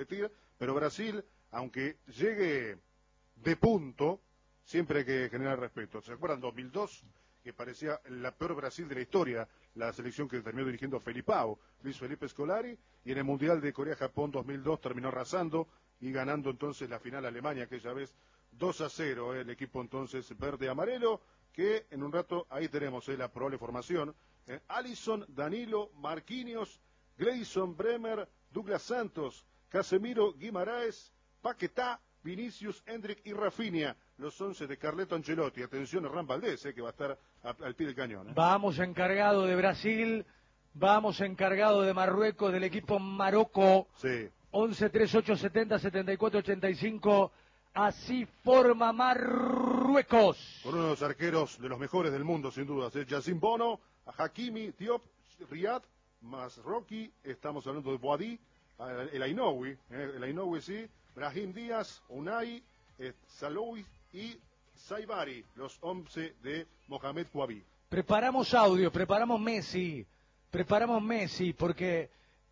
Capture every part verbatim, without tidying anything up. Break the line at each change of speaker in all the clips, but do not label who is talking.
competir, pero Brasil, aunque llegue de punto, siempre hay que generar respeto. ¿Se acuerdan dos mil dos? Que parecía la peor Brasil de la historia, la selección que terminó dirigiendo Felipao, Luis Felipe Scolari, y en el Mundial de Corea-Japón dos mil dos terminó arrasando y ganando entonces la final Alemania, aquella vez dos a cero, eh, el equipo entonces verde-amarelo, que en un rato ahí tenemos eh, la probable formación. Eh, Alisson, Danilo, Marquinhos, Gleison, Bremer, Douglas Santos, Casemiro, Guimaraes, Paquetá, Vinicius, Endrick y Rafinha, los once de Carleto Ancelotti. Atención a Hernán Valdés, eh, que va a estar a, al pie del cañón. Eh.
Vamos encargado de Brasil, vamos encargado de Marruecos, del equipo Marocco.
Sí.
once, treinta y ocho, setenta, setenta y cuatro, ochenta y cinco. Así forma Marruecos.
Con uno de los arqueros de los mejores del mundo, sin dudas. Es Yacine Bono, Hakimi, Diop, Riyad, Masroki, estamos hablando de Boadi, el Ainoui, eh, el Ainoui sí, Brahim Díaz, Unai, eh, Saloui y Saibari, los once de Mohamed Kouabi.
Preparamos audio, preparamos Messi, preparamos Messi porque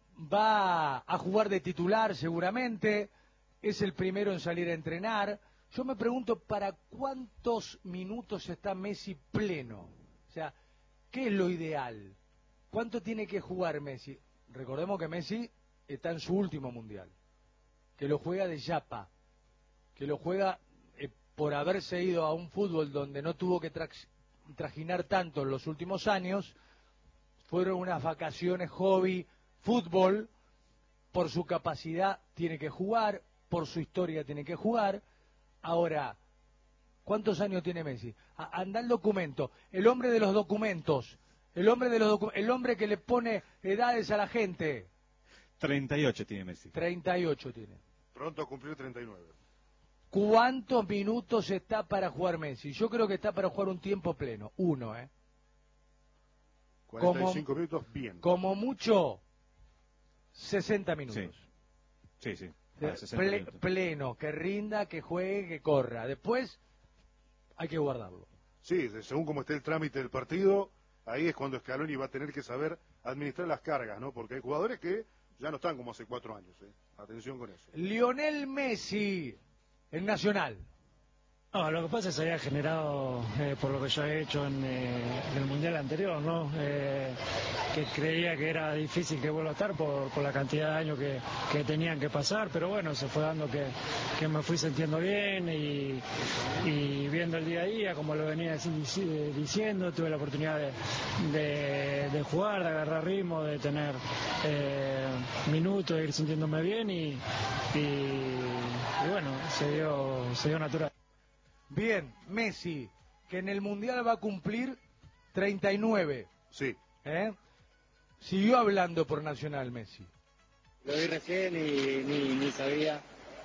va a jugar de titular seguramente, es el primero en salir a entrenar. Yo me pregunto, ¿para cuántos minutos está Messi pleno? O sea, ¿qué es lo ideal? ¿Cuánto tiene que jugar Messi? Recordemos que Messi está en su último mundial, que lo juega de yapa, que lo juega eh, por haberse ido a un fútbol donde no tuvo que tra trajinar tanto en los últimos años. Fueron unas vacaciones hobby, fútbol, por su capacidad tiene que jugar, por su historia tiene que jugar. Ahora, ¿cuántos años tiene Messi? A anda el documento, el hombre de los documentos, el hombre de los docu el hombre que le pone edades a la gente.
treinta y ocho tiene Messi.
treinta y ocho tiene.
Pronto a cumplir treinta y nueve.
¿Cuántos minutos está para jugar Messi? Yo creo que está para jugar un tiempo pleno. Uno, ¿eh?
cuarenta y cinco como, minutos, bien.
Como mucho, sesenta minutos.
Sí, sí. sí.
Ah, Ple pleno, que rinda, que juegue, que corra. Después hay que guardarlo.
Sí, según como esté el trámite del partido, ahí es cuando Scaloni va a tener que saber administrar las cargas, ¿no? Porque hay jugadores que ya no están como hace cuatro años, ¿eh? Atención con eso.
Lionel Messi, el Nacional.
No, lo que pasa es que se había generado, eh, por lo que yo he hecho en, eh, en el Mundial anterior, ¿no? Eh, que creía que era difícil que vuelva a estar por, por la cantidad de años que, que tenían que pasar, pero bueno, se fue dando que, que me fui sintiendo bien y, y viendo el día a día, como lo venía diciendo, tuve la oportunidad de, de, de jugar, de agarrar ritmo, de tener eh, minutos, de ir sintiéndome bien y, y, y bueno, se dio, se dio natural.
Bien, Messi, que en el Mundial va a cumplir treinta y nueve.
Sí.
¿Eh? Siguió hablando por Nacional Messi.
Lo vi recién y ni, ni sabía.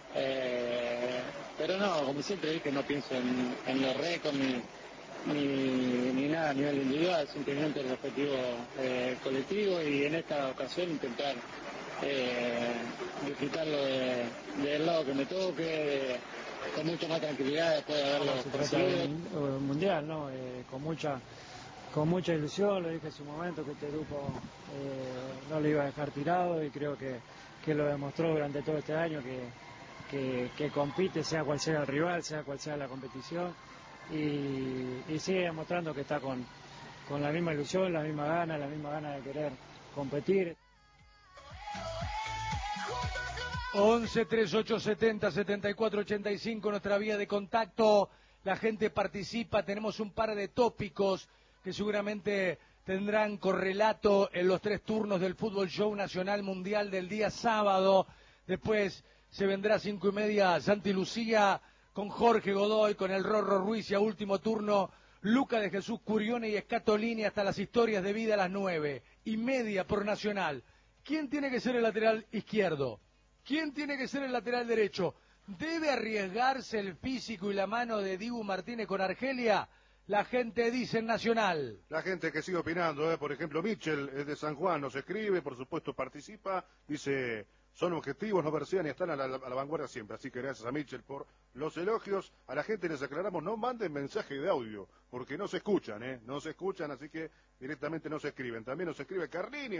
Eh, pero no, como siempre dije, no pienso en, en los récords ni, ni, ni nada a nivel individual, simplemente el objetivo eh, colectivo y en esta ocasión intentar eh, disfrutarlo de, del lado que me toque, de, con mucha más tranquilidad después de haberlo
conseguido. Mundial, ¿no? Eh, con mucha con mucha ilusión, lo dije en su momento que este grupo eh, no lo iba a dejar tirado y creo que, que lo demostró durante todo este año que, que, que compite sea cual sea el rival, sea cual sea la competición y, y sigue demostrando que está con, con la misma ilusión, la misma gana, la misma gana de querer competir.
once, treinta y ocho, setenta, setenta y cuatro, ochenta y cinco, nuestra vía de contacto. La gente participa, tenemos un par de tópicos que seguramente tendrán correlato en los tres turnos del Fútbol Show Nacional Mundial del día sábado. Después se vendrá a cinco y media Santi Lucía con Jorge Godoy, con el Rorro Ruiz y a último turno Luca de Jesús Curione y Scatolini hasta las historias de vida a las nueve y media por Nacional. ¿Quién tiene que ser el lateral izquierdo? ¿Quién tiene que ser el lateral derecho? ¿Debe arriesgarse el físico y la mano de Dibu Martínez con Argelia? La gente dice en Nacional.
La gente que sigue opinando, ¿eh? Por ejemplo, Mitchell es de San Juan, nos escribe, por supuesto participa, dice, son objetivos, no persigan y están a la, a la vanguardia siempre. Así que gracias a Mitchell por los elogios. A la gente les aclaramos, no manden mensaje de audio, porque no se escuchan, ¿eh? No se escuchan, así que directamente no se escriben. También nos escribe Carliños,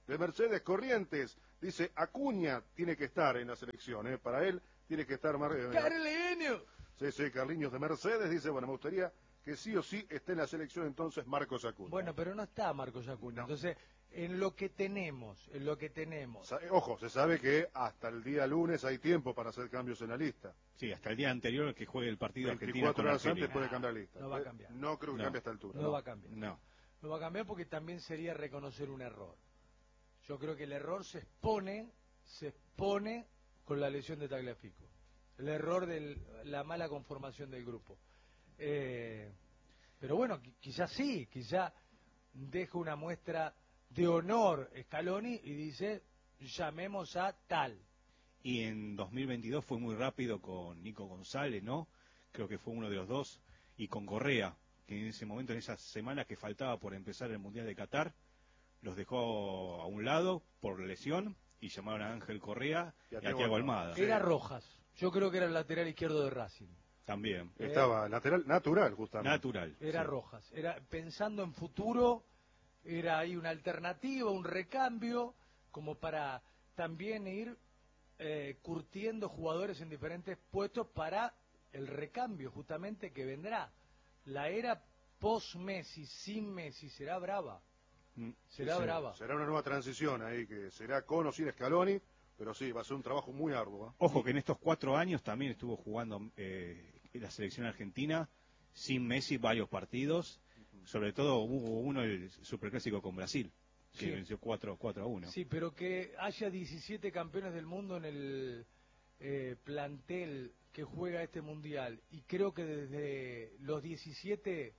de Mercedes Corrientes, dice Acuña tiene que estar en la selección, ¿eh? Para él tiene que estar... Mar...
¡Carliño!
Sí, sí, Carliños de Mercedes dice, bueno, me gustaría que sí o sí esté en la selección entonces Marcos Acuña.
Bueno, pero no está Marcos Acuña,
No.
entonces, en lo que tenemos, en lo que tenemos...
Sa- Ojo, se sabe que hasta el día lunes hay tiempo para hacer cambios en la lista.
Sí, hasta el día anterior que juegue el partido Argentina
veinticuatro
con
horas
Argelia.
antes puede cambiar la lista.
No va a cambiar.
No creo que
No.
cambie a esta altura.
No va a cambiar.
No.
No va a cambiar porque también sería reconocer un error. Yo creo que el error se expone, se expone con la lesión de Tagliafico. El error de la mala conformación del grupo. Eh, pero bueno, qui- quizás sí, quizás deja una muestra de honor Scaloni y dice, llamemos a tal.
Y en dos mil veintidós fue muy rápido con Nico González, ¿no? Creo que fue uno de los dos. Y con Correa, que en ese momento, en esas semanas que faltaba por empezar el Mundial de Qatar, los dejó a un lado por lesión y llamaron a Ángel Correa
Y
y
a
a
Thiago
Thiago
Almada.
Almada.
Sí.
Era Rojas. Yo creo que era el lateral izquierdo de Racing.
También.
Estaba lateral natural, justamente.
Natural.
Era
sí.
Rojas. Era pensando en futuro, era ahí una alternativa, un recambio, como para también ir eh, curtiendo jugadores en diferentes puestos para el recambio justamente que vendrá. La era post-Messi, sin Messi, será brava.
Mm.
Será
Sí, sí.
brava.
Será una nueva transición ahí, que será con o sin Scaloni, pero sí, va a ser un trabajo muy arduo. ¿eh?
Ojo que en estos cuatro años también estuvo jugando eh, la selección argentina sin Messi varios partidos. Sobre todo hubo uno, el superclásico con Brasil, que
Sí.
venció cuatro a uno.
Sí, pero que haya diecisiete campeones del mundo en el eh, plantel que juega este mundial, y creo que desde los diecisiete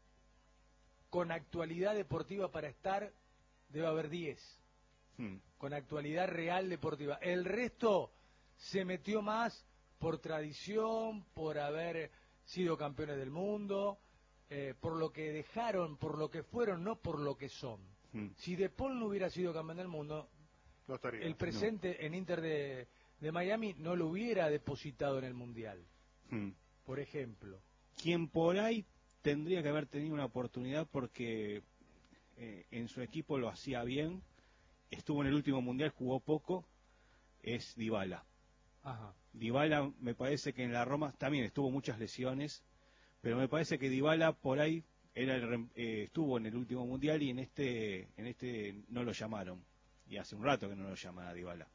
con actualidad deportiva para estar debe haber diez,
Mm.
con actualidad real deportiva. El resto se metió más por tradición, por haber sido campeones del mundo, eh, por lo que dejaron, por lo que fueron, no por lo que son.
Mm.
Si De Paul no hubiera sido campeón del mundo,
No estaría.
el presente en Inter de, de Miami no lo hubiera depositado en el Mundial,
Mm.
por ejemplo.
Quien por ahí tendría que haber tenido una oportunidad porque eh, en su equipo lo hacía bien, estuvo en el último mundial, jugó poco, es Dybala.
Ajá.
Dybala me parece que en la Roma también estuvo muchas lesiones, pero me parece que Dybala por ahí era el rem- eh, estuvo en el último mundial y en este en este no lo llamaron. Y hace un rato que no lo llaman a Dybala.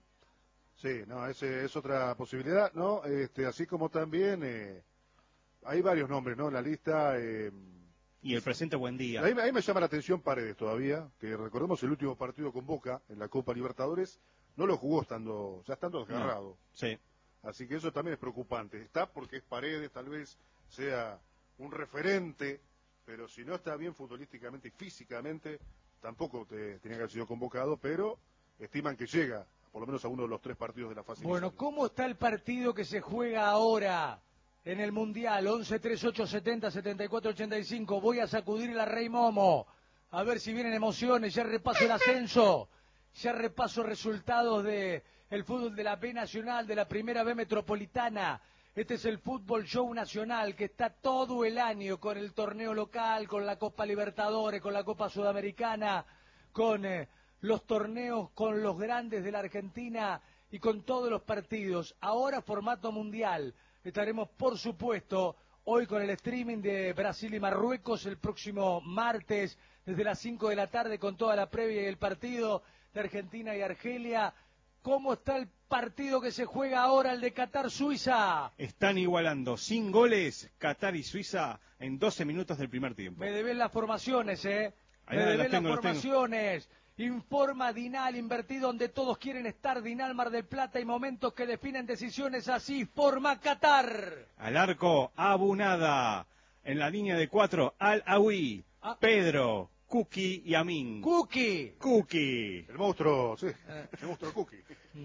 Sí, no, ese es otra posibilidad, ¿no? Este, así como también eh, hay varios nombres, ¿no? En la lista. Eh,
Y el presente buen día.
ahí, me- ahí me llama la atención Paredes todavía, que recordemos el último partido con Boca en la Copa Libertadores, no lo jugó estando, ya estando desgarrado.
Sí.
Así que eso también es preocupante. Está porque es Paredes, tal vez sea un referente, pero si no está bien futbolísticamente y físicamente, tampoco te, tenía que haber sido convocado, pero estiman que llega, por lo menos a uno de los tres partidos de la fase
Bueno,
inicial.
¿cómo está el partido que se juega ahora en el Mundial? once, treinta y ocho, setenta, setenta y cuatro, ochenta y cinco. Voy a sacudir la Rey Momo. A ver si vienen emociones. Ya repaso el ascenso. Ya repaso resultados de el fútbol de la B Nacional, de la Primera B Metropolitana. Este es el Fútbol Show Nacional que está todo el año con el torneo local, con la Copa Libertadores, con la Copa Sudamericana, con eh, los torneos, con los grandes de la Argentina y con todos los partidos. Ahora formato mundial. Estaremos, por supuesto, hoy con el streaming de Brasil y Marruecos, el próximo martes desde las cinco de la tarde con toda la previa y el partido de Argentina y Argelia. ¿Cómo está el partido que se juega ahora, el de Qatar-Suiza?
Están igualando sin goles Qatar y Suiza en doce minutos del primer tiempo.
Me deben las formaciones, ¿eh?
Ahí
Me
las
deben las
tengo, las tengo.
formaciones. Informa Dinal, invertido donde todos quieren estar. Dinal, Mar del Plata y momentos que definen decisiones así. Forma Qatar.
Al arco, Abunada. En la línea de cuatro, Al-Awi,
Ah.
Pedro, Kuki y Amin.
Cookie.
Kuki,
El monstruo, sí, el monstruo Cookie.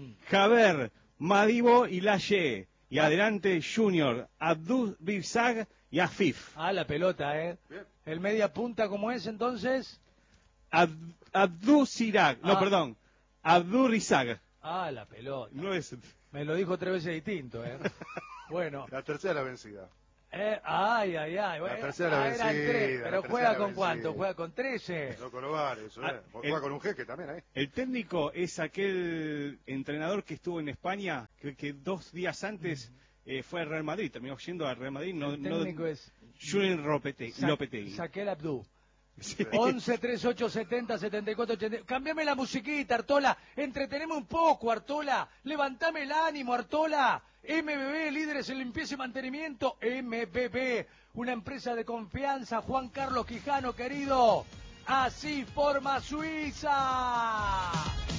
Javer, Madibo y Laye. Y adelante, Junior, Abdul Birzag y Afif.
Ah, la pelota, ¿eh?
Bien.
El media punta, ¿cómo es entonces?
Ab Abdul Sirak, no,
Ah.
perdón, Abdul Rizag.
Ah, la pelota.
No es...
Me lo dijo tres veces distinto, ¿eh? Bueno,
La tercera vencida.
Eh, ay, ay, ay. Bueno,
tercera
ah, eran
vencida,
tres,
la
pero
tercera
juega con
vencida.
cuánto, juega con trece.
Loco Novar, eso,
Ah,
¿eh?
el-
Juega con un jeque también, ¿eh?
El técnico es aquel entrenador que estuvo en España, que, que dos días antes eh, fue al Real Madrid, terminó yendo al Real Madrid. No,
El técnico
no,
es
Julen Lopete-
Sa-
Lopetegui.
Saquel Abdú.
Sí.
once, treinta y ocho, setenta, setenta y cuatro, ochenta. Cámbiame la musiquita, Artola. Entreteneme un poco, Artola. Levantame el ánimo, Artola. M B B, líderes en limpieza y mantenimiento. M B B, una empresa de confianza. Juan Carlos Quijano, querido. Así forma Suiza.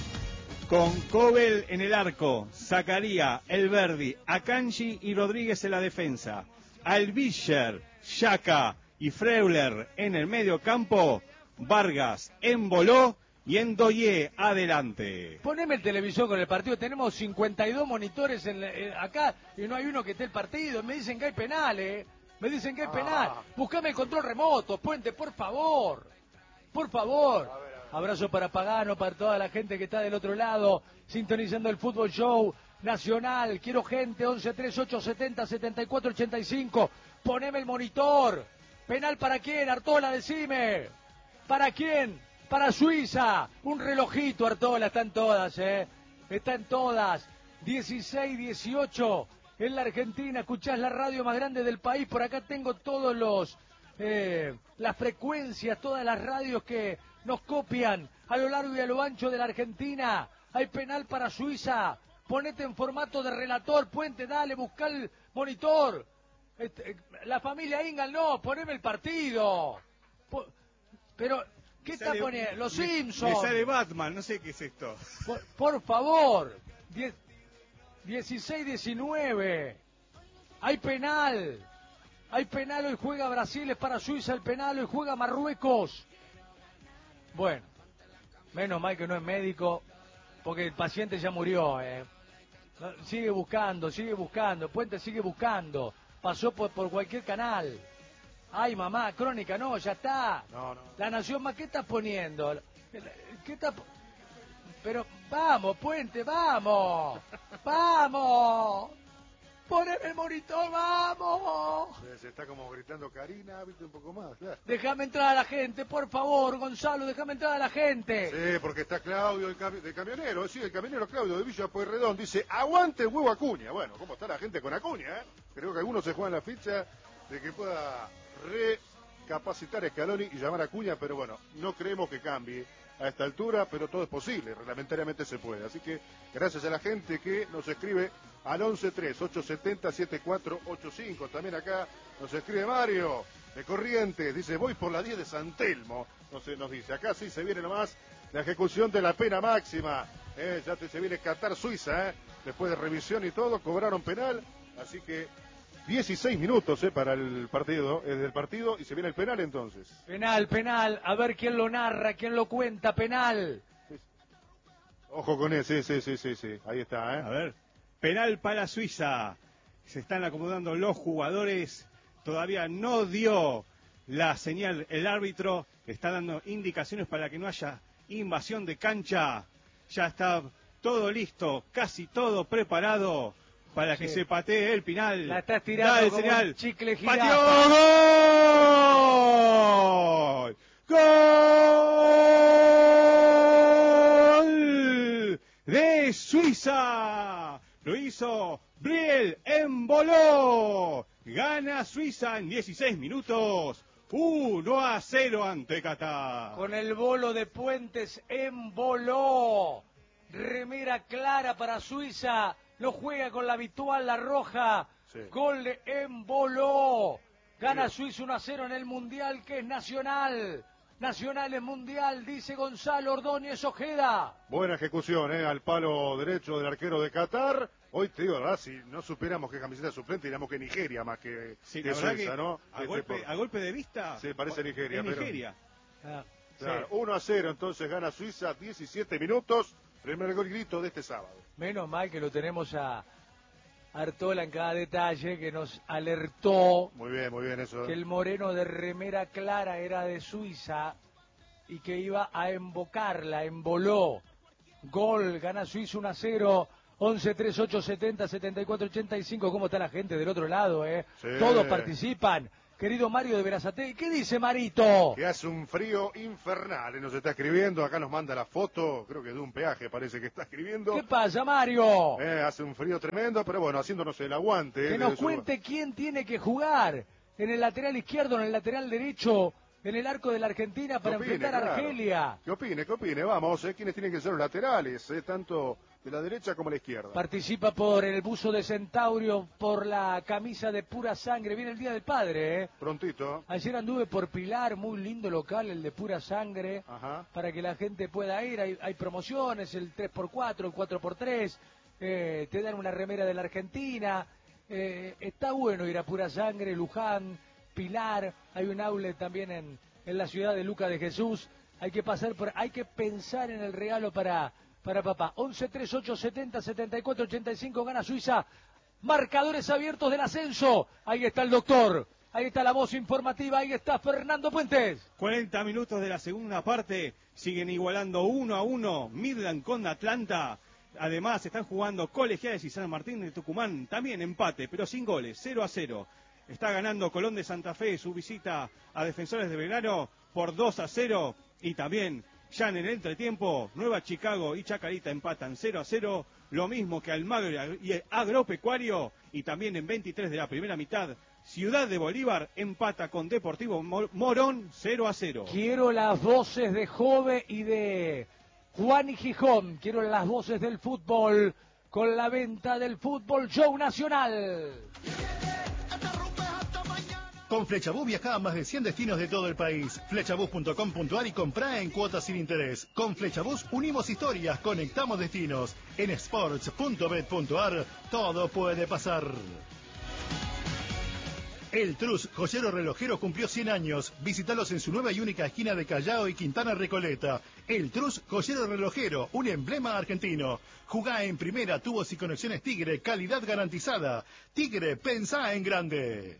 Con Cobel en el arco, Zacaría, Elverdi, Akanji y Rodríguez en la defensa. Alvischer, Yaka y Freuler en el medio campo. Vargas, Emboló y Endoye adelante.
Poneme el televisor con el partido. Tenemos cincuenta y dos monitores en, eh, acá y no hay uno que esté el partido. Me dicen que hay penal, ¿eh? Me dicen que hay
Ah.
penal. Buscame el control remoto, Puente, por favor. Por favor. Abrazo para Pagano, para toda la gente que está del otro lado, sintonizando el Fútbol Show Nacional. Quiero gente, once, treinta y ocho, setenta, setenta y cuatro, ochenta y cinco. Poneme el monitor. ¿Penal para quién, Artola? Decime. ¿Para quién? Para Suiza. Un relojito, Artola. Están todas, ¿eh? Están todas. dieciséis, dieciocho. En la Argentina, escuchás la radio más grande del país. Por acá tengo todos los... Eh, las frecuencias, todas las radios que nos copian a lo largo y a lo ancho de la Argentina. Hay penal para Suiza. Ponete en formato de relator, Puente, dale, busca el monitor. Este, la familia Ingal, no, poneme el partido. Po- Pero, ¿qué
Me
está
sale-
poniendo? Los
me-
Simpsons.
Me sale Batman, no sé qué es esto.
Por, por favor. Die- dieciséis, diecinueve. Hay penal. Hay penal, hoy juega Brasil, es para Suiza el penal, hoy juega Marruecos. Bueno, menos mal que no es médico, porque el paciente ya murió, ¿eh? No, sigue buscando, sigue buscando, Puente sigue buscando. Pasó por, por cualquier canal. Ay, mamá, crónica, no, ya está.
No, no.
La Nación más, ¿qué estás poniendo? ¿Qué está po- Pero, vamos, Puente, vamos. Vamos. Poneme el monitor, vamos.
Se, se está como gritando Karina, viste, un poco más, claro.
Déjame entrar a la gente, por favor, Gonzalo, déjame entrar a la gente.
Sí, porque está Claudio el cami- de camionero, sí, el camionero Claudio de Villa Pueyrredón dice, aguante el huevo Acuña. Bueno, ¿cómo está la gente con Acuña? Eh? Creo que algunos se juegan la ficha de que pueda recapacitar a Scaloni y llamar a Acuña, pero bueno, no creemos que cambie a esta altura, pero todo es posible, reglamentariamente se puede. Así que gracias a la gente que nos escribe al once, tres, ocho siete cero, siete cuatro ocho cinco. También acá nos escribe Mario de Corrientes, dice, voy por la diez de San Telmo, no sé, nos dice, acá sí se viene nomás la ejecución de la pena máxima, eh, ya te, se viene Qatar Suiza, eh, después de revisión y todo, cobraron penal, así que dieciséis minutos eh, para el partido, es del partido, y se viene el penal entonces.
Penal, penal, a ver quién lo narra, quién lo cuenta, penal.
Ojo con ese, sí, sí, sí, sí, ahí está, eh.
A ver, penal para Suiza. Se están acomodando los jugadores. Todavía no dio la señal el árbitro. Está dando indicaciones para que no haya invasión de cancha. Ya está todo listo, casi todo preparado para
Sí.
que se patee el penal.
La está estirando
Da el
como
señal.
un chicle
¡Pateó!
jirafa.
¡Gol! ¡Gol! De Suiza. Lo hizo Briel Emboló. Gana Suiza en dieciséis minutos. uno a cero ante Qatar.
Con el bolo de Puentes en boló. Remera clara para Suiza. No juega con la habitual, la roja.
Sí.
Gol de Emboló. Gana Suiza uno a cero en el Mundial, que es nacional. Nacional es mundial, dice Gonzalo Ordóñez Ojeda.
Buena ejecución, ¿eh? Al palo derecho del arquero de Qatar. Hoy te digo, la verdad, si no supiéramos qué camiseta suplente, diríamos que Nigeria más que,
Sí,
que
la verdad
Suiza,
que
¿no?
a,
Este,
golpe,
por-
a golpe de vista.
Sí, parece Nigeria,
es
pero-
Nigeria.
Ah,
Claro,
sí.
uno a cero, entonces gana Suiza, diecisiete minutos. Primer gol grito de este sábado.
Menos mal que lo tenemos a Artola en cada detalle, que nos alertó
Muy bien, muy bien eso.
que el moreno de remera clara era de Suiza y que iba a embocarla, emboló. Gol, gana Suiza uno a cero. once treinta y ocho setenta setenta y cuatro ochenta y cinco. ¿Cómo está la gente del otro lado, eh?
Sí.
Todos participan. Querido Mario de Berazategui, ¿qué dice Marito?
Que hace un frío infernal, nos está escribiendo, acá nos manda la foto, creo que de un peaje parece que está escribiendo.
¿Qué pasa, Mario?
Eh, hace un frío tremendo, pero bueno, haciéndonos el aguante.
Que
eh,
nos
de eso-
cuente quién tiene que jugar en el lateral izquierdo, en el lateral derecho, en el arco de la Argentina para
¿Qué opine,
enfrentar a
claro?
Argelia.
¿Qué opine, qué opine? Vamos, eh, quiénes tienen que ser los laterales, eh, tanto de la derecha como la izquierda.
Participa por el buzo de Centaurio, por la camisa de pura sangre. Viene el Día del Padre, ¿eh?
Prontito.
Ayer anduve por Pilar, muy lindo local, el de pura sangre,
Ajá.
para que la gente pueda ir. Hay, hay promociones, el tres por cuatro, el cuatro por tres, eh, te dan una remera de la Argentina. Eh, está bueno ir a pura sangre, Luján, Pilar. Hay un outlet también en, en la ciudad de Luca de Jesús. Hay que pasar por, hay que pensar en el regalo para, para papá. once treinta y ocho setenta setenta y cuatro ochenta y cinco, gana Suiza. Marcadores abiertos del ascenso. Ahí está el doctor. Ahí está la voz informativa. Ahí está Fernando Puentes.
cuarenta minutos de la segunda parte. Siguen igualando uno a uno. Midland con Atlanta. Además, están jugando Colegiales y San Martín de Tucumán. También empate, pero sin goles. cero a cero. Está ganando Colón de Santa Fe su visita a Defensores de Belgrano por dos a cero. Y también, ya en el entretiempo, Nueva Chicago y Chacarita empatan cero a cero. Lo mismo que Almagro y el Agropecuario. Y también en veintitrés de la primera mitad, Ciudad de Bolívar empata con Deportivo Morón cero a cero.
Quiero las voces de Jove y de Juan y Gijón. Quiero las voces del fútbol con la venta del Fútbol Show Nacional.
Con Flechabús viaja a más de cien destinos de todo el país. Flechabús punto com punto ar y comprá en cuotas sin interés. Con Flechabús unimos historias, conectamos destinos. En sports punto bet punto ar todo puede pasar. El Trus, joyero relojero, cumplió cien años. Visítalos en su nueva y única esquina de Callao y Quintana Recoleta. El Trus, joyero relojero, un emblema argentino. Jugá en primera, tubos y conexiones Tigre, calidad garantizada. Tigre, pensá en grande.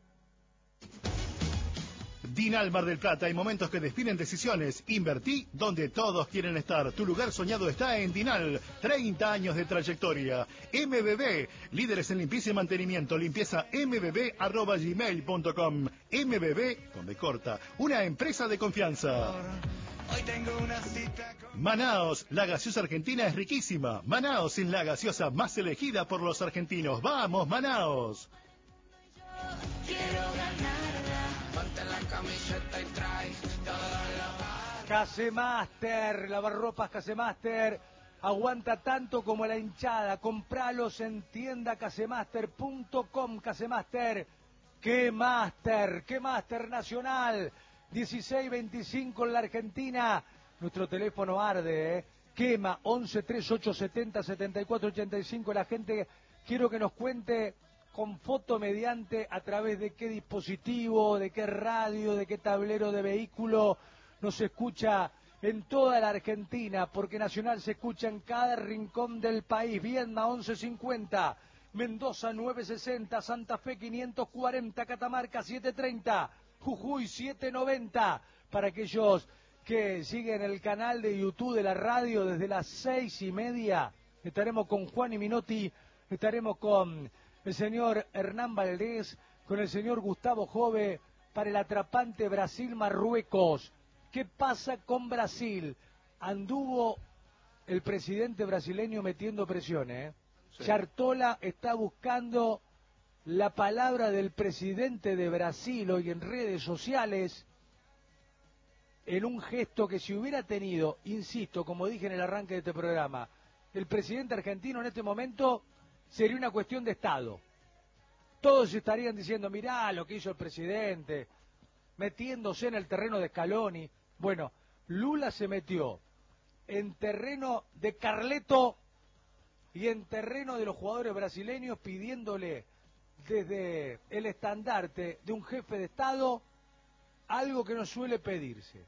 Dinal Mar del Plata, hay momentos que definen decisiones. Invertí donde todos quieren estar. Tu lugar soñado está en Dinal. treinta años de trayectoria. M B B, líderes en limpieza y mantenimiento. Limpieza m b b arroba gmail punto com. M B B, con B corta, una empresa de confianza.
Hoy tengo una cita con...
Manaos, la gaseosa argentina es riquísima. Manaos es la gaseosa más elegida por los argentinos. ¡Vamos, Manaos!
Quiero ganarla. Ponte la camiseta y trae todo lo...
Casemaster, lavarropas Casemaster, aguanta tanto como la hinchada. Compralos en tienda casemaster punto com. Casemaster, ¡qué máster! ¡Qué máster nacional! dieciséis veinticinco en la Argentina. Nuestro teléfono arde, ¿eh? Quema once treinta y ocho setenta setenta y cuatro ochenta y cinco. La gente, quiero que nos cuente con foto mediante a través de qué dispositivo, de qué radio, de qué tablero de vehículo nos escucha en toda la Argentina, porque Nacional se escucha en cada rincón del país. Viedma once cincuenta, Mendoza nueve sesenta, Santa Fe quinientos cuarenta, Catamarca setecientos treinta, Jujuy setecientos noventa. Para aquellos que siguen el canal de YouTube de la radio, desde las seis y media estaremos con Juan y Minotti, estaremos con el señor Hernán Valdés, con el señor Gustavo Jove, para el atrapante Brasil-Marruecos. ¿Qué pasa con Brasil? Anduvo el presidente brasileño metiendo presiones, ¿eh?
Sí.
Chartola está buscando la palabra del presidente de Brasil hoy en redes sociales, en un gesto que si hubiera tenido, insisto, como dije en el arranque de este programa, el presidente argentino en este momento, sería una cuestión de Estado. Todos estarían diciendo, mirá lo que hizo el presidente, metiéndose en el terreno de Scaloni. Bueno, Lula se metió en terreno de Carleto y en terreno de los jugadores brasileños, pidiéndole desde el estandarte de un jefe de Estado algo que no suele pedirse.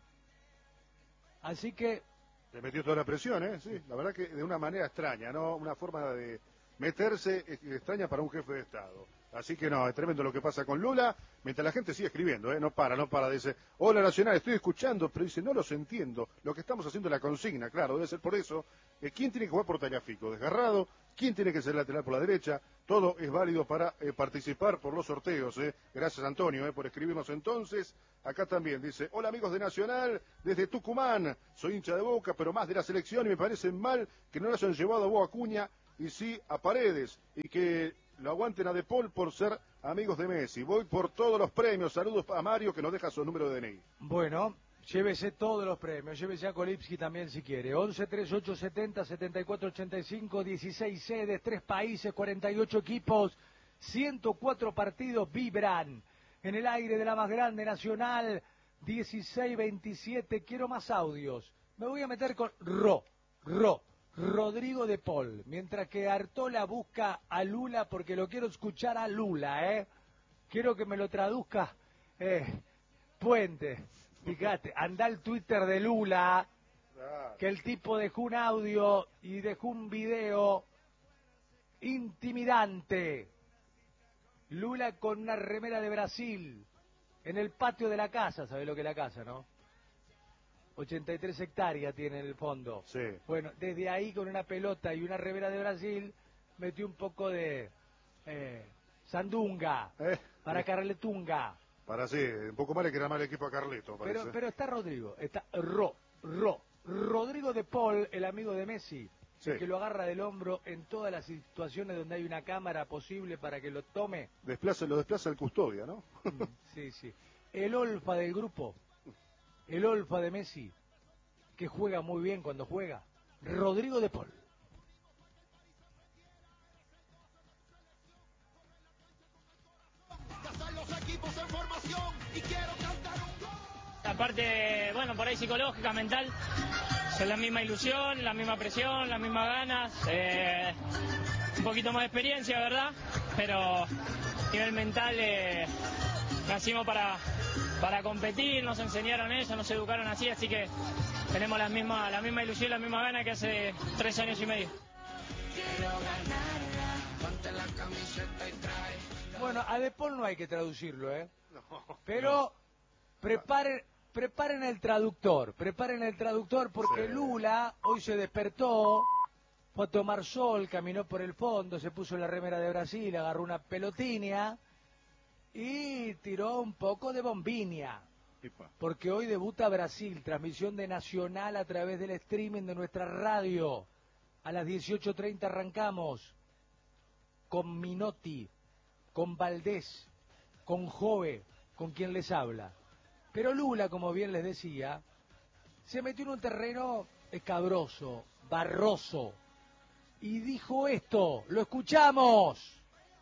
Así que...
Le metió toda la presión, ¿eh? Sí, la verdad que de una manera extraña, ¿no? Una forma de meterse extraña para un jefe de Estado. Así que no, es tremendo lo que pasa con Lula, mientras la gente sigue escribiendo, ¿eh? No para, no para, dice, hola Nacional, estoy escuchando, pero dice, no los entiendo, lo que estamos haciendo es la consigna, claro, debe ser por eso. Eh, ¿Quién tiene que jugar por Tagliafico? Desgarrado, quién tiene que ser lateral por la derecha. Todo es válido para eh, participar por los sorteos. Eh. Gracias, Antonio, eh, por escribirnos entonces. Acá también dice, hola amigos de Nacional, desde Tucumán. Soy hincha de Boca, pero más de la selección, y me parece mal que no lo hayan llevado a Boca Acuña y sí a Paredes, y que lo aguanten a De Paul por ser amigos de Messi. Voy por todos los premios. Saludos a Mario, que nos deja su número de D N I.
Bueno, llévese todos los premios, llévese a Kolipski también si quiere. once, treinta y ocho, setenta, setenta y cuatro, ochenta y cinco, dieciséis sedes, tres países, cuarenta y ocho equipos, ciento cuatro partidos vibran en el aire de la más grande Nacional. Dieciséis veintisiete, quiero más audios. Me voy a meter con Ro, Ro, Rodrigo de Paul, mientras que Artola busca a Lula, porque lo quiero escuchar a Lula, ¿eh? Quiero que me lo traduzca, eh, Puente. Fíjate, anda el Twitter de Lula, que el tipo dejó un audio y dejó un video intimidante. Lula con una remera de Brasil en el patio de la casa, ¿sabés lo que es la casa, no? ochenta y tres hectáreas tiene en el fondo.
Sí.
Bueno, desde ahí con una pelota y una remera de Brasil metió un poco de eh, sandunga
Eh,
para
eh.
Carletunga.
Para sí, un poco más le queda mal el equipo a Carleto, parece.
Pero, pero está Rodrigo, está Ro, Ro, Rodrigo de Paul, el amigo de Messi,
Sí.
el que lo agarra del hombro en todas las situaciones donde hay una cámara posible para que lo tome.
Desplaza, lo desplaza el Custodia, ¿no?
Sí, sí. El olfa del grupo, el olfa de Messi, que juega muy bien cuando juega, Rodrigo de Paul.
Aparte, bueno, por ahí psicológica, mental, es la misma ilusión, la misma presión, las mismas ganas, eh, un poquito más de experiencia, ¿verdad? Pero a nivel mental eh, nacimos para, para competir, nos enseñaron eso, nos educaron así, así que tenemos la misma, la misma ilusión, la misma gana que hace tres años y medio.
Bueno, a De Paul no hay que traducirlo, ¿eh? Pero preparen, preparen el traductor, preparen el traductor porque
Sí.
Lula hoy se despertó, fue a tomar sol, caminó por el fondo, se puso la remera de Brasil, agarró una pelotinia y tiró un poco de bombinia.
Epa.
Porque hoy debuta Brasil, transmisión de Nacional a través del streaming de nuestra radio. A las dieciocho treinta arrancamos con Minotti, con Valdés, con Jove, con quien les habla. Pero Lula, como bien les decía, se metió en un terreno escabroso, barroso, y dijo esto, lo escuchamos.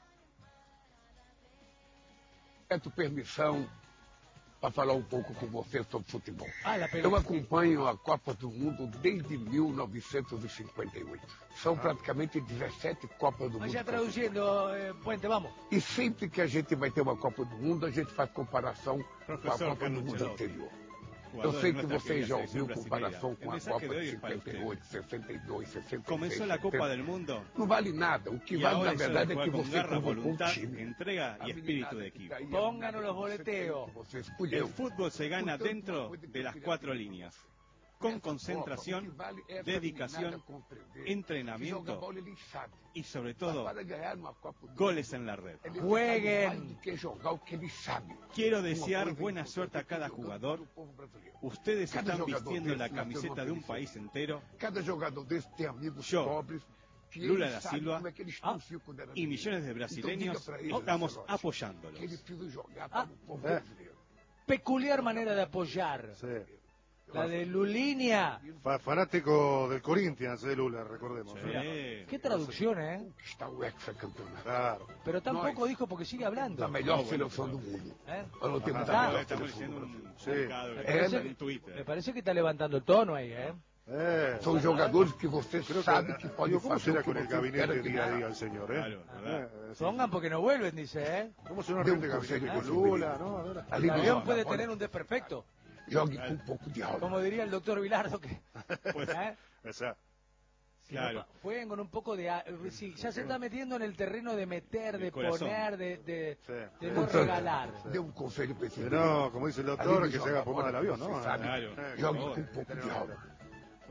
Peço permissão para falar um pouco com você sobre futebol.
Ah, la
Eu
pelota.
acompanho a Copa do Mundo desde mil novecentos e cinquenta e oito. São praticamente dezessete Copas do Mundo.
Vaya traduciendo, eh, Puente, vamos.
E sempre que a gente vai ter uma Copa do Mundo, a gente faz comparação com a
Professor
Copa do
Carlos
Mundo
Ancelotti,
anterior. Eu
jugador
sei
de
que
nuestra
você
querida
já
selección
ouviu
brasileña.
comparação com
El
a
mensaje
Copa
de hoy
de
es para
cinquenta e oito,
usted.
sessenta e dois, sessenta e seis.
Comenzó la Copa del Mundo
Não vale nada. O que
y
vale,
ahora
na
eso de
verdade, é
jugar
que
con
você
garra,
colocou um
voluntad,
time.
entrega y espíritu de equipo.
Pónganos los boleteos.
Você
El
escolheu.
fútbol se gana
Portanto,
dentro
uma coisa que
de
eu
las
queria
cuatro
dizer.
líneas, con
Essa
concentración,
Copa, o que vale é essa
dedicación,
meninada compreender
entrenamiento
que joga bola, eles sabem.
y sobre todo
Para ganhar uma Copa do
goles en la red.
Mundo, eles
Jueguen.
sabem mais do que jogar o que eles sabem.
Quiero
Uma
desear
coisa
buena
importante
suerte a
é que
cada
jogando
jugador.
pelo povo brasileiro.
Ustedes
Cada
están
jogador
vistiendo
desse
la
nasceu
camiseta
numa
de un
felicidade.
país entero
Cada jogador desse tem amigos
Yo,
pobres que
Lula
eles
da
sabem
Silva,
como é que eles
ah,
torciam quando era
y millones de
menino.
brasileños
Então, diga pra eles,
estamos
Ancelotti, que eles
apoyándolos.
precisam jogar
Ah.
para o povo
É.
brasileiro.
Peculiar manera de apoyar.
Sí.
La de Lulinia.
Fa- fanático del Corinthians, de Lula, recordemos.
Sí.
¿eh?
Qué traducción, ¿eh?
Conquistar o hexacampeonato.
Claro.
Pero tampoco
Nós.
dijo porque sigue hablando.
Da melhor
No, bueno,
seleção
pero-
do mundo.
¿Eh?
Nós não temos
Ah,
a melhor
Estamos
seleção
leyendo
do
un
Brasil.
Sí.
comunicado
Me
de-
parece,
en
que,
Twitter.
me parece que está levantando el tono ahí, ¿eh?
Eh.
São jogadores que você
Creo
sabe que
que,
pode
digo, ¿cómo
fazer
será
o que
con el
você
gabinete
espera que
día a día
haga.
el señor, eh?
Claro, ¿verdad?
Eh, sí.
Pongan porque no vuelven, dice, ¿eh?
¿Cómo será
Deu
el
um
gabinete
conselho
con
para
Lula, no? A ver.
El
Ali
avión
no,
puede
olha,
tener un desperfecto,
Jogue com um pouco de alma.
como diría el doctor Vilardo, que
Pues,
¿eh?
O sea,
Si
Claro.
no, jueguen con un poco de... a- Sí, ya se está metiendo en el terreno de meter, de
El corazón.
poner, de, de,
Sí.
de no regalar.
Deu um conselho para esse
que
menino.
no, como dice el doctor,
Ali
que
no
se haga
joga
fumar
bola,
del avión,
você
¿no?
sabe.
Claro.
Eh,
Jogue
por
com um
favor.
pouco de alma.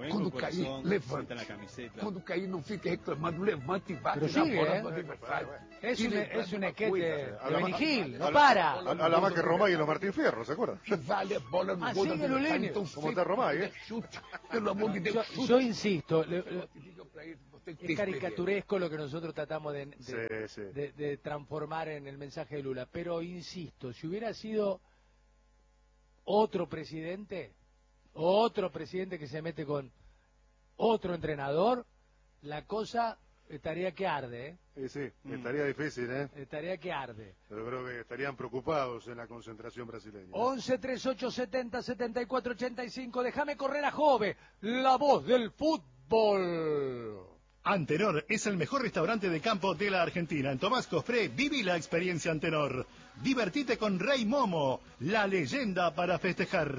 Quando cair, levante.
La camiseta.
Quando cair, não fique reclamando, levante e bate
Pero
na
sigue,
bola
¿eh?
do adversário.
Es
E
un,
levante
es un
uma
esquete
coisa,
de Benigil, no
a la-
para.
A, a la más que Romay y los Martín Fierro, ¿se acuerdan?
que vale a bola no
Ah,
gol do
sigue,
adversário.
Lulini.
Então,
Como está Romay,
sempre
eh?
chute. Pelo amor de Deus,
Yo,
chute.
yo insisto, le- le-
Diga pra ele, você tem
es
que
caricaturesco lo que nosotros tratamos de, de-
Sí, sí.
de- de transformar en el mensaje de Lula, pero insisto, si hubiera sido otro presidente, otro presidente que se mete con otro entrenador, la cosa estaría que arde, ¿eh?
Sí, sí, estaría difícil, ¿eh?
Estaría que arde.
Pero creo que estarían preocupados en la concentración brasileña.
once, treinta y ocho, setenta, setenta y cuatro, ochenta y cinco, déjame correr a Jove, la voz del fútbol.
Antenor es el mejor restaurante de campo de la Argentina. En Tomás Cofré, viví la experiencia Antenor. Divertite con Rey Momo, la leyenda para festejar.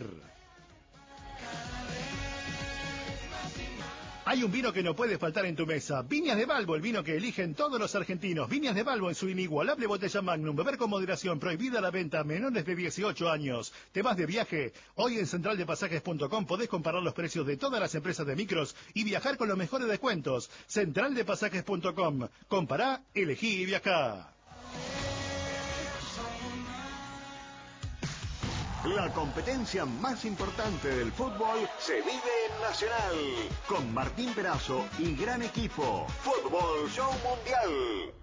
Hay un vino que no puede faltar en tu mesa. Viñas de Balbo, el vino que eligen todos los argentinos. Viñas de Balbo en su inigualable botella Magnum. Beber con moderación. Prohibida la venta a menores de dieciocho años. ¿Te vas de viaje? Hoy en central de pasajes punto com podés comparar los precios de todas las empresas de micros y viajar con los mejores descuentos. central de pasajes punto com. Compará, elegí y viajá.
La competencia más importante del fútbol se vive en Nacional, con Martín Perazo y gran equipo. Fútbol Show Mundial.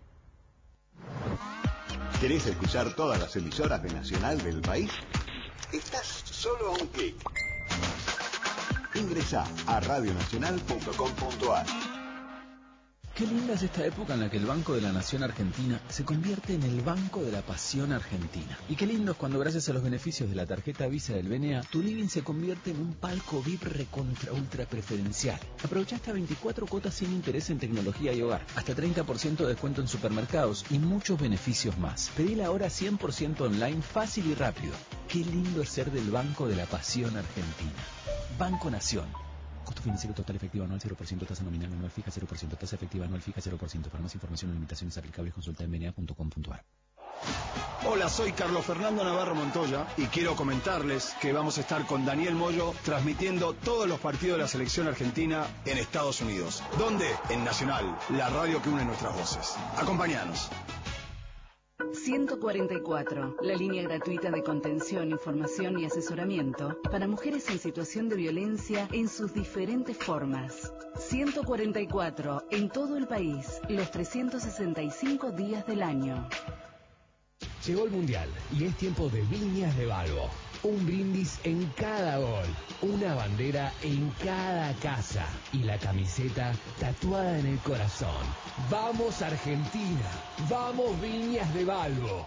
¿Querés escuchar todas las emisoras de Nacional del país? Estás solo a un clic. Ingresá a radio nacional punto com punto ar.
Qué linda es esta época en la que el Banco de la Nación Argentina se convierte en el Banco de la Pasión Argentina. Y qué lindo es cuando gracias a los beneficios de la tarjeta Visa del B N A, tu living se convierte en un palco V I P recontra ultra preferencial. Aprovecha hasta veinticuatro cuotas sin interés en tecnología y hogar, hasta treinta por ciento de descuento en supermercados y muchos beneficios más. Pedila ahora cien por ciento online, fácil y rápido. Qué lindo es ser del Banco de la Pasión Argentina. Banco Nación. Costo financiero total efectivo anual cero por ciento, tasa nominal anual fija cero por ciento, tasa efectiva anual fija cero por ciento. Para más información o limitaciones aplicables consulta en b n a punto com punto ar.
Hola, soy Carlos Fernando Navarro Montoya y quiero comentarles que vamos a estar con Daniel Moyo transmitiendo todos los partidos de la selección argentina en Estados Unidos. ¿Dónde? En Nacional, la radio que une nuestras voces. Acompáñanos.
ciento cuarenta y cuatro, la línea gratuita de contención, información y asesoramiento para mujeres en situación de violencia en sus diferentes formas. ciento cuarenta y cuatro, en todo el país, los trescientos sesenta y cinco días del año.
Llegó el Mundial y es tiempo de Viñas de Balbo. Un brindis en cada gol, una bandera en cada casa y la camiseta tatuada en el corazón. ¡Vamos Argentina! ¡Vamos Viñas de Balbo!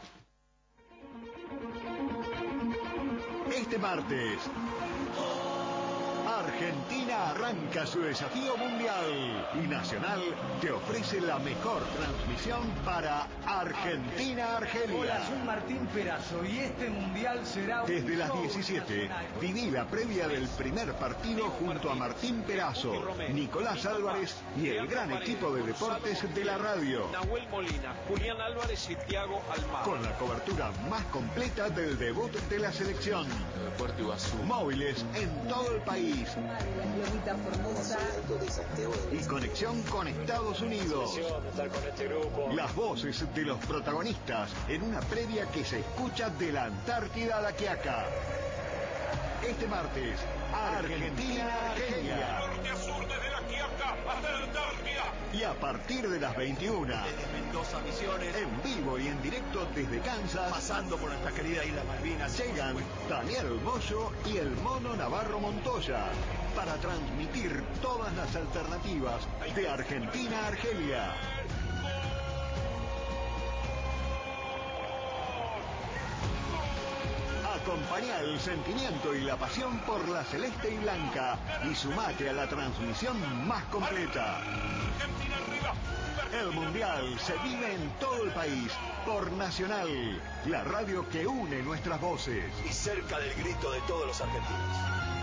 Este martes, Argentina arranca su desafío mundial y Nacional te ofrece la mejor transmisión para Argentina-Argelia.
Hola, soy Martín Perazo y este mundial será un
Desde las
show
diecisiete,
nacional.
viví la previa del primer partido junto a Martín Perazo, Nicolás Álvarez y el gran equipo de deportes de la radio.
Nahuel Molina, Julián Álvarez y Thiago Almada.
Con la cobertura más completa del debut de la selección. Móviles en todo el país. Y conexión con Estados Unidos. Las voces de los protagonistas en una previa que se escucha de la Antártida a la Quiaca. Este martes, Argentina-Argelia. Y a partir de las veintiuna,
Desde Mendoza, Misiones,
en vivo y en directo desde Kansas,
pasando por nuestra querida Isla Malvinas,
llegan Daniel Moyo y el Mono Navarro Montoya para transmitir todas las alternativas de Argentina a Argelia. Acompañá el sentimiento y la pasión por la celeste y blanca y sumate a la transmisión más completa. El Mundial se vive en todo el país por Nacional, la radio que une nuestras voces.
y cerca del grito de todos los argentinos.